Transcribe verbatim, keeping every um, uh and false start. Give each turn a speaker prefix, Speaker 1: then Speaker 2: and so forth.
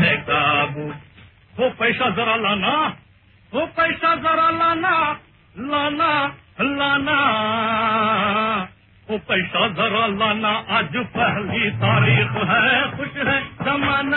Speaker 1: है काबू। वो पैसा जरा लाना, वो पैसा जरा लाना, लाना लाना, वो पैसा जरा लाना, आज पहली तारीख है, खुश है जमाना।